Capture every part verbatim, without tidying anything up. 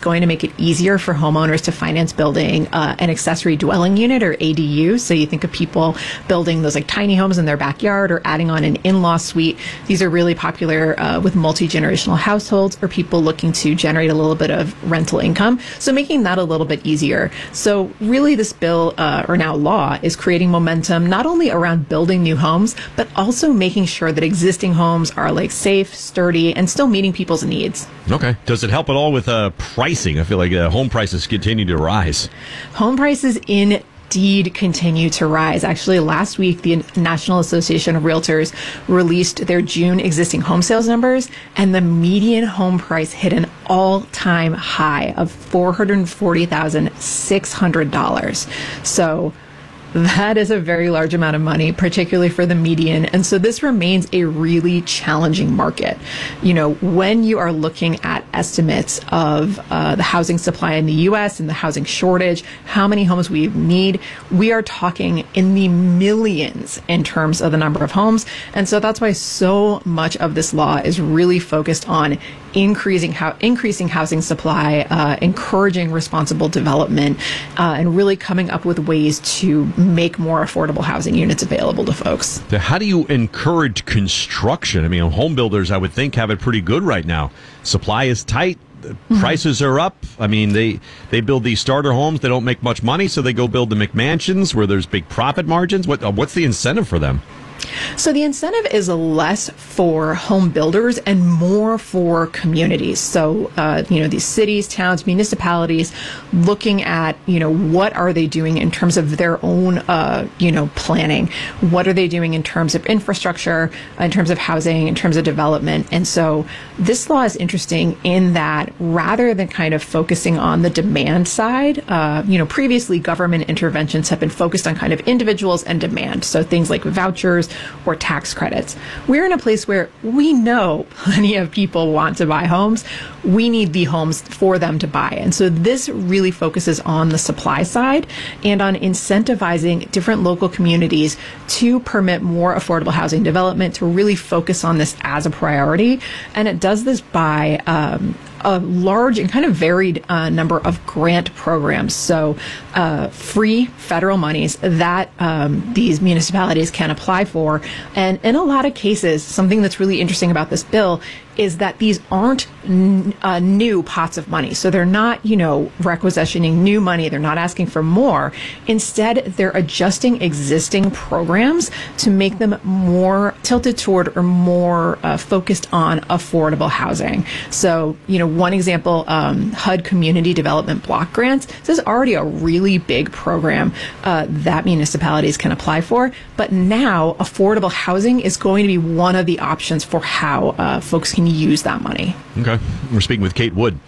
going to make it easier for homeowners to finance building uh, an accessory dwelling unit, or A D U. So you think of people building those like tiny homes in their backyard or adding on an in-law suite. These are really popular uh, with multi-generational households or people looking to generate a little bit of rental income. So making that a little bit easier. So really this bill, uh, or now law, is creating momentum not only around building new homes, but also making sure that existing homes are like safe, sturdy, and still meeting people's needs. Okay. Does it help at all with uh, pricing? I feel like uh, home prices continue to rise. Home prices indeed continue to rise. Actually, last week, the National Association of Realtors released their June existing home sales numbers, and the median home price hit an all-time high of four hundred forty thousand six hundred dollars. So that is a very large amount of money, particularly for the median. And so this remains a really challenging market. You know, when you are looking at estimates of uh, the housing supply in the U S and the housing shortage, how many homes we need, we are talking in the millions in terms of the number of homes. And so that's why so much of this law is really focused on increasing how increasing housing supply, uh, encouraging responsible development, uh, and really coming up with ways to make more affordable housing units available to folks. So how do you encourage construction? I mean, home builders, I would think, have it pretty good right now. Supply is tight. Mm-hmm. Prices are up. I mean, they, they build these starter homes. They don't make much money, so they go build the McMansions where there's big profit margins. What, uh, what's the incentive for them? So the incentive is less for home builders and more for communities. So, uh, you know, these cities, towns, municipalities looking at, you know, what are they doing in terms of their own, uh, you know, planning? What are they doing in terms of infrastructure, in terms of housing, in terms of development? And so this law is interesting in that rather than kind of focusing on the demand side, uh, you know, previously government interventions have been focused on kind of individuals and demand. So things like vouchers or tax credits. We're in a place where we know plenty of people want to buy homes. We need the homes for them to buy. And so this really focuses on the supply side and on incentivizing different local communities to permit more affordable housing development, to really focus on this as a priority. And it does this by um, a large and kind of varied uh, number of grant programs. So uh, free federal monies that um, these municipalities can apply for. And in a lot of cases, something that's really interesting about this bill is that these aren't n- uh, new pots of money. So they're not, you know, requisitioning new money. They're not asking for more. Instead, they're adjusting existing programs to make them more tilted toward or more uh, focused on affordable housing. So, you know, one example, um, H U D Community Development Block Grants. This is already a really big program uh, that municipalities can apply for. But now affordable housing is going to be one of the options for how uh, folks can use that money. Okay. We're speaking with Kate Wood,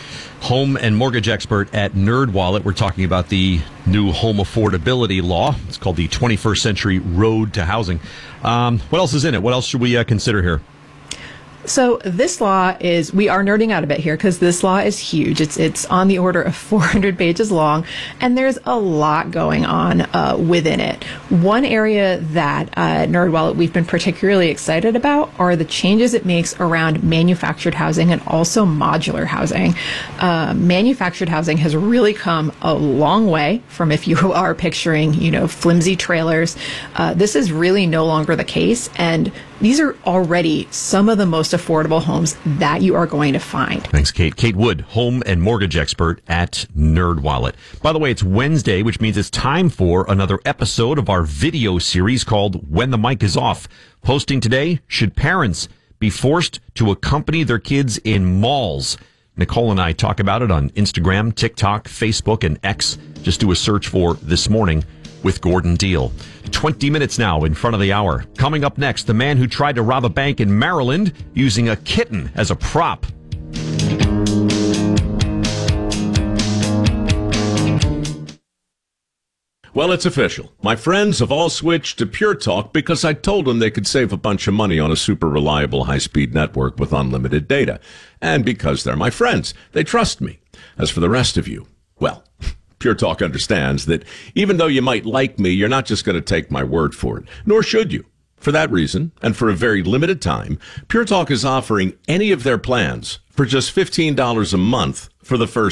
home and mortgage expert at NerdWallet. We're talking about the new home affordability law. It's called the twenty-first Century Road to Housing. Um, what else is in it? What else should we uh, consider here? So this law is, we are nerding out a bit here because this law is huge. It's it's on the order of four hundred pages long, and there's a lot going on uh, within it. One area that uh, NerdWallet we've been particularly excited about are the changes it makes around manufactured housing and also modular housing. Uh, manufactured housing has really come a long way from if you are picturing, you know, flimsy trailers. Uh, this is really no longer the case, and these are already some of the most affordable homes that you are going to find. Thanks, Kate. Kate Wood, home and mortgage expert at NerdWallet. By the way, it's Wednesday, which means it's time for another episode of our video series called When the Mic is Off. Posting today, should parents be forced to accompany their kids in malls? Nicole and I talk about it on Instagram, TikTok, Facebook, and X. Just do a search for This Morning with Gordon Deal. twenty minutes now in front of the hour. Coming up next, the man who tried to rob a bank in Maryland using a kitten as a prop. Well, it's official. My friends have all switched to Pure Talk because I told them they could save a bunch of money on a super reliable high-speed network with unlimited data. And because they're my friends, they trust me. As for the rest of you, well, Pure Talk understands that even though you might like me, you're not just going to take my word for it, nor should you. For that reason, and for a very limited time, Pure Talk is offering any of their plans for just fifteen dollars a month for the first